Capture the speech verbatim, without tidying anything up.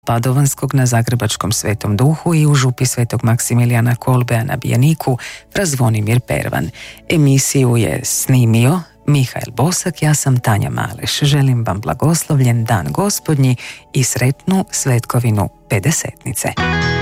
Padovanskog na Zagrebačkom Svetom Duhu i u župi Svetog Maksimilijana Kolbea na Bijaniku Zvonimir Pervan. Emisiju je snimio Mihael Bosak, ja sam Tanja Maleš. Želim vam blagoslovljen dan Gospodnji i sretnu svetkovinu pedesetnice.